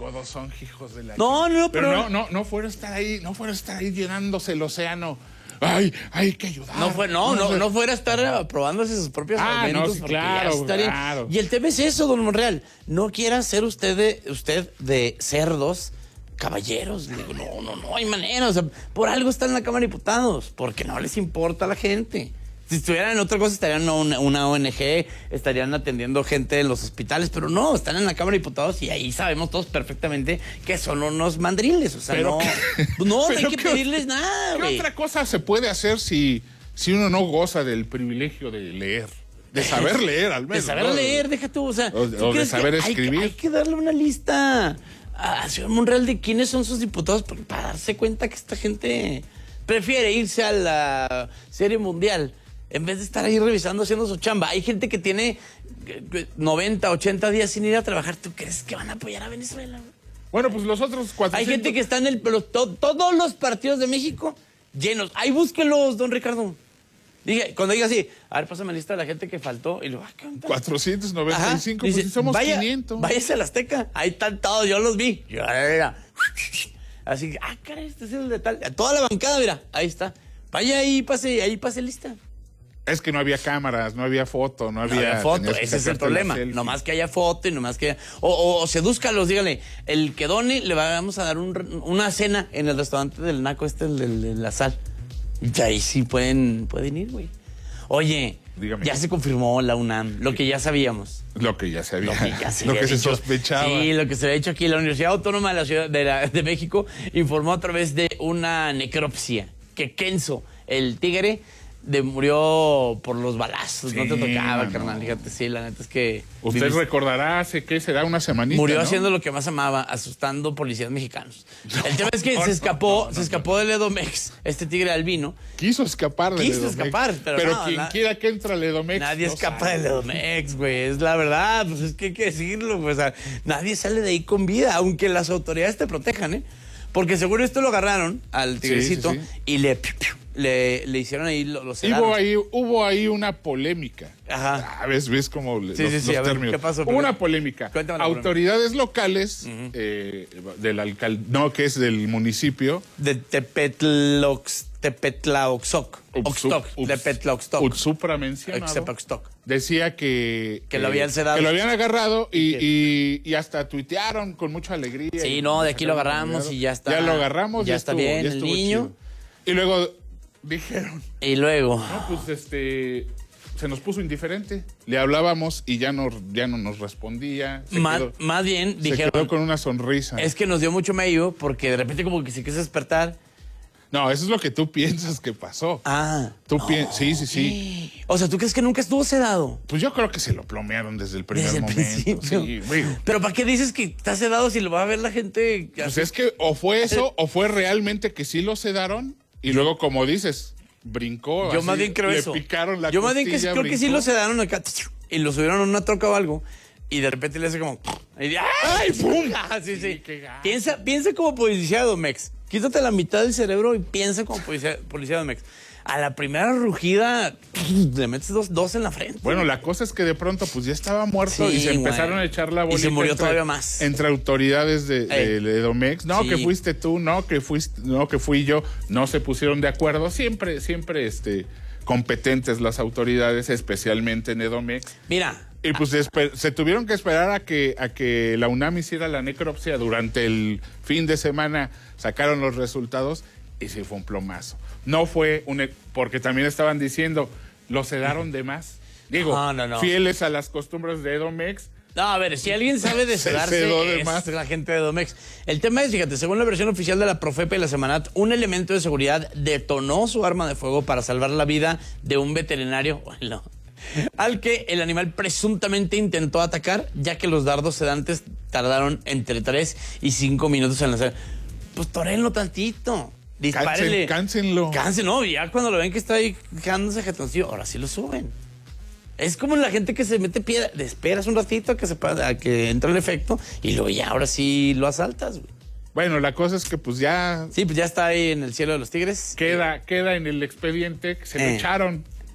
codos son hijos de la... No, pero no fueron a estar ahí, llenándose el océano. Ay, hay que ayudar. No fuera a estar probándose sus propios alimentos. No, sí, claro. Y el tema es eso, don Monreal. No quiera ser usted de cerdos caballeros. Le digo, no hay manera. O sea, por algo están en la Cámara de Diputados, porque no les importa a la gente. Si estuvieran en otra cosa, estarían en una ONG, estarían atendiendo gente en los hospitales, pero no, están en la Cámara de Diputados y ahí sabemos todos perfectamente que son unos mandriles. O sea, no hay que pedirles nada, güey. ¿Qué otra cosa se puede hacer si uno no goza del privilegio de leer? De saber leer, al menos. De saber leer, deja tú, o sea... O de saber escribir. Hay que darle una lista al señor Monreal de quiénes son sus diputados para darse cuenta que esta gente prefiere irse a la Serie Mundial en vez de estar ahí revisando, haciendo su chamba. Hay gente que tiene 90, 80 días sin ir a trabajar. ¿Tú crees que van a apoyar a Venezuela? Bueno, pues los otros 400... Hay gente que está en todos los partidos de México llenos. Ahí búsquenlos, don Ricardo. Cuando diga así, a ver, pásame la lista de la gente que faltó. Y luego, 495, dice, pues somos 500. Váyase a la Azteca. Ahí están todos, yo los vi. Así que, caray, este es el de tal. Toda la bancada, mira, ahí está. Vaya ahí pase lista. Es que no había cámaras, no había foto, no había foto, ese es el problema. Nomás que haya foto y nomás que... O sedúzcalos, dígale, el que done, le vamos a dar una cena en el restaurante del Naco el de la Sal. Y ahí sí pueden ir, güey. Oye, dígame. Ya se confirmó la UNAM, lo que ya sabíamos. Lo que ya se había, lo que se sospechaba. Sí, lo que se había hecho aquí. La Universidad Autónoma de la Ciudad de México informó a través de una necropsia que Kenzo, el tigre, murió por los balazos. Sí, no te tocaba, carnal. Fíjate, sí, la neta es que... Usted recordará hace, ¿qué será? Una semanita, murió, ¿no? Haciendo lo que más amaba, asustando policías mexicanos. El tema es que se escapó del Edomex, este tigre albino. Quiso escapar del Edomex. Pero quien quiera que entre al Edomex... Nadie escapa del Edomex, güey. Es la verdad, pues es que hay que decirlo. Pues, o sea, nadie sale de ahí con vida, aunque las autoridades te protejan, ¿eh? Porque seguro esto lo agarraron al tigrecito y le hicieron ahí los sedaron. Hubo ahí una polémica. Ajá. ¿Ves cómo los términos? Ver, ¿qué pasó? Hubo una polémica. Autoridades locales del alcalde, que es del municipio de Tepetlaoxtoc. Utsupra mencionado. Decía que lo habían sedado. Que lo habían agarrado y hasta tuitearon con mucha alegría. Sí, de aquí lo agarramos y ya está. Ya lo agarramos. Ya está bien el niño. Chido. Y luego dijeron. Y luego. No, pues se nos puso indiferente. Le hablábamos y ya no nos respondía. Más bien dijeron. Se quedó con una sonrisa. Es que nos dio mucho medio porque de repente como que se quiso despertar. No, eso es lo que tú piensas que pasó. Sí. O sea, ¿tú crees que nunca estuvo sedado? Pues yo creo que se lo plomearon desde el primer momento. Sí, güey. Pero ¿para qué dices que está sedado si lo va a ver la gente? Pues es que o fue eso o fue realmente que sí lo sedaron y luego, como dices, brincó. Yo más bien creo eso. Le picaron la Yo más bien costilla, creo que sí lo sedaron acá y lo subieron a una troca o algo y de repente le hace como... ¡Ay, pum! Sí. Piensa como policía de Domex. Quítate la mitad del cerebro y piensa como policía de Domex. A la primera rugida le metes dos en la frente. Bueno, la cosa es que de pronto pues ya estaba muerto y se empezaron a echar la bolita. Y se murió todavía más. Entre autoridades de Edomex. No, que fuiste tú, que fui yo. No se pusieron de acuerdo. Siempre competentes las autoridades, especialmente en Edomex. Mira. Y pues se tuvieron que esperar a que la UNAM hiciera la necropsia. Durante el fin de semana sacaron los resultados y sí fue un plomazo. No fue porque también estaban diciendo, lo sedaron de más. Digo, fieles a las costumbres de Edomex. No, a ver, si alguien sabe de sedarse es la gente de Edomex. El tema es, fíjate, según la versión oficial de la Profepa y la Semanat, un elemento de seguridad detonó su arma de fuego para salvar la vida de un veterinario al que el animal presuntamente intentó atacar, ya que los dardos sedantes tardaron entre 3 y 5 minutos en lanzar. Pues torénlo tantito. Dispárenle. Cánsenlo. No, ya cuando lo ven que está ahí quedándose jetoncillo, ahora sí lo suben. Es como la gente que se mete piedra. Le esperas un ratito a que entre el efecto y luego ya, ahora sí lo asaltas, güey. Bueno, la cosa es que pues ya... Sí, pues ya está ahí en el cielo de los tigres. Queda en el expediente que se lo echaron.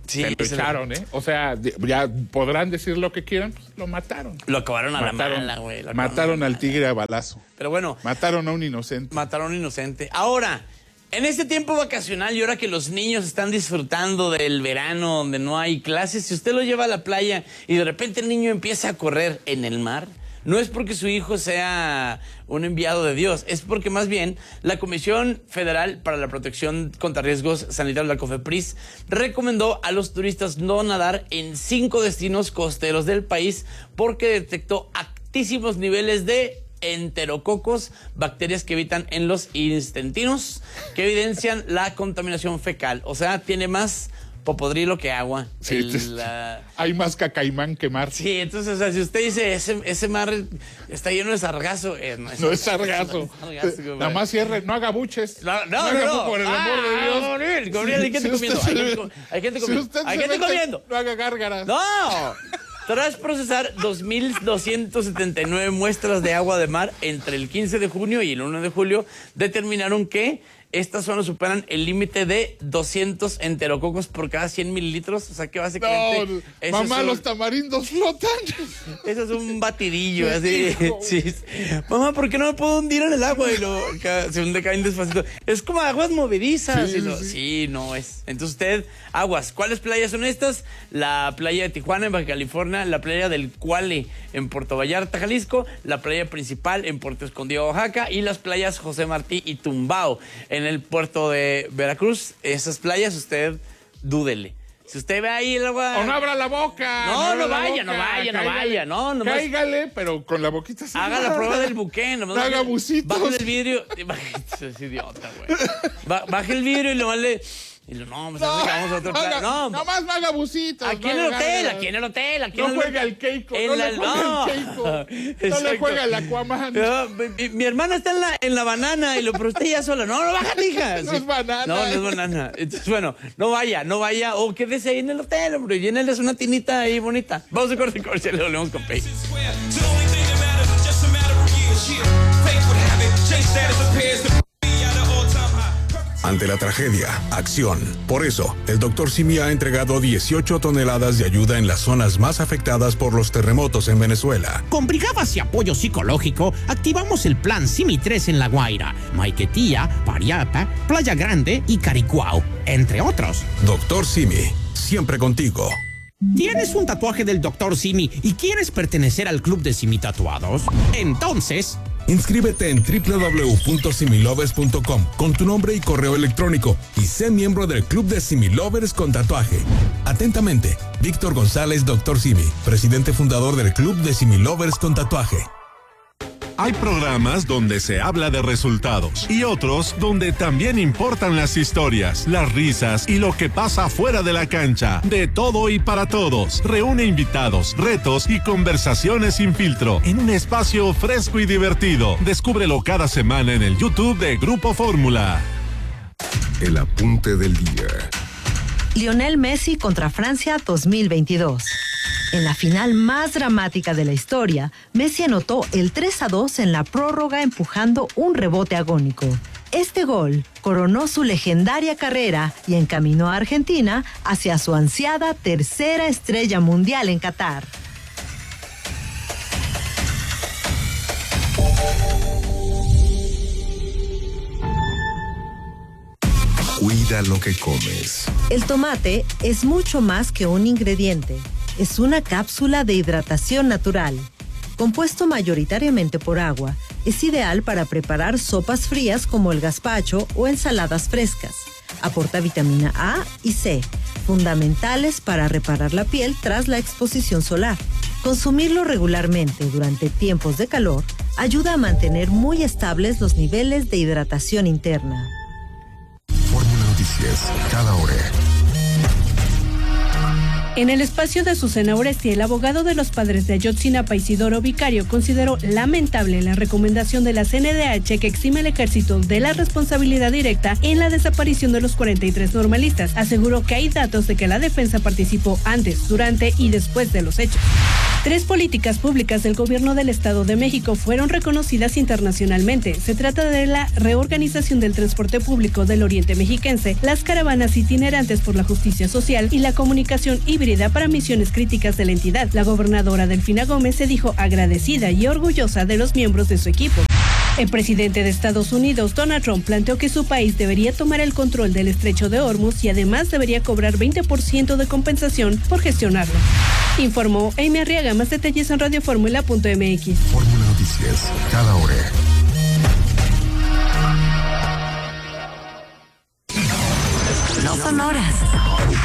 Sí, se lo echaron, ¿eh? O sea, ya podrán decir lo que quieran, pues lo mataron. Lo acabaron a la mala, güey. Mataron al tigre a balazo. Pero bueno. Mataron a un inocente. Mataron a un inocente. Ahora, en este tiempo vacacional y ahora que los niños están disfrutando del verano donde no hay clases, si usted lo lleva a la playa y de repente el niño empieza a correr en el mar, no es porque su hijo sea un enviado de Dios, es porque más bien la Comisión Federal para la Protección contra Riesgos Sanitarios, la COFEPRIS, recomendó a los turistas no nadar en 5 destinos costeros del país porque detectó altísimos niveles de enterococos, bacterias que habitan en los intestinos, que evidencian la contaminación fecal. O sea, tiene más popodrilo que agua. Sí, hay más cacaimán que mar. Sí, entonces, o sea, si usted dice ese mar está lleno de sargazo, no es sargazo. Nada más cierre, no haga buches. No. Por el amor de Dios. Gabriel, hay gente comiendo. Hay gente comiendo. Hay gente comiendo. No haga gárgaras. No. Tras procesar 2.279 muestras de agua de mar entre el 15 de junio y el 1 de julio, determinaron que estas zonas superan el límite de 200 enterococos por cada 100 mililitros. O sea que básicamente... No, mamá, los tamarindos flotan. Eso es un batidillo, así. Sí. Mamá, ¿por qué no me puedo hundir en el agua? Y se hunde, caen despacito. Es como aguas movedizas. Sí, no es. Entonces usted, aguas. ¿Cuáles playas son estas? La playa de Tijuana, en Baja California, la playa del Cuale, en Puerto Vallarta, Jalisco, la playa principal en Puerto Escondido, Oaxaca, y las playas José Martí y Tumbao, en el puerto de Veracruz. Esas playas usted dúdele. Si usted ve ahí el agua... O no abra la boca. No vaya. No, cáigale, pero con la boquita cerrada. Haga la prueba del buque. No haga bucitos. Baje el vidrio. Es idiota, güey. Baje el vidrio y lo vale... Y vamos a otro plan. No más no haga bucitos. Aquí en el hotel. No juega el Keiko. No le juega el Aquaman. Mi hermana está en la banana, pero usted ya sola. No, bájate, hija. No es banana. No es banana. Entonces, bueno, no vaya. O quédese ahí en el hotel, hombre. Lléneles una tinita ahí bonita. Vamos a corte, le volvemos con Pei. Ante la tragedia, acción. Por eso, el Dr. Simi ha entregado 18 toneladas de ayuda en las zonas más afectadas por los terremotos en Venezuela. Con brigadas y apoyo psicológico, activamos el plan Simi 3 en La Guaira, Maiquetía, Pariapa, Playa Grande y Caricuao, entre otros. Dr. Simi, siempre contigo. ¿Tienes un tatuaje del Dr. Simi y quieres pertenecer al club de Simi Tatuados? Entonces... inscríbete en www.similovers.com con tu nombre y correo electrónico y sé miembro del Club de Similovers con tatuaje. Atentamente, Víctor González, Dr. Simi, presidente fundador del Club de Similovers con tatuaje. Hay programas donde se habla de resultados y otros donde también importan las historias, las risas y lo que pasa fuera de la cancha. De todo y para todos. Reúne invitados, retos y conversaciones sin filtro en un espacio fresco y divertido. Descúbrelo cada semana en el YouTube de Grupo Fórmula. El apunte del día. Lionel Messi contra Francia 2022. En la final más dramática de la historia, Messi anotó el 3-2 en la prórroga empujando un rebote agónico. Este gol coronó su legendaria carrera y encaminó a Argentina hacia su ansiada tercera estrella mundial en Qatar. Cuida lo que comes. El tomate es mucho más que un ingrediente. Es una cápsula de hidratación natural. Compuesto mayoritariamente por agua, es ideal para preparar sopas frías como el gazpacho o ensaladas frescas. Aporta vitamina A y C, fundamentales para reparar la piel tras la exposición solar. Consumirlo regularmente durante tiempos de calor ayuda a mantener muy estables los niveles de hidratación interna. Fórmula Noticias, cada hora. En el espacio de Azucena Oresti, el abogado de los padres de Ayotzinapa, Isidoro Vicario, consideró lamentable la recomendación de la CNDH que exime al ejército de la responsabilidad directa en la desaparición de los 43 normalistas. Aseguró que hay datos de que la defensa participó antes, durante y después de los hechos. 3 políticas públicas del gobierno del Estado de México fueron reconocidas internacionalmente. Se trata de la reorganización del transporte público del Oriente Mexiquense, las caravanas itinerantes por la justicia social y la comunicación híbrida para misiones críticas de la entidad. La gobernadora Delfina Gómez se dijo agradecida y orgullosa de los miembros de su equipo. El presidente de Estados Unidos, Donald Trump, planteó que su país debería tomar el control del estrecho de Hormuz y además debería cobrar 20% de compensación por gestionarlo. Informó Amy Arriaga. Más detalles en radioformula.mx. Fórmula Noticias, cada hora. No son horas,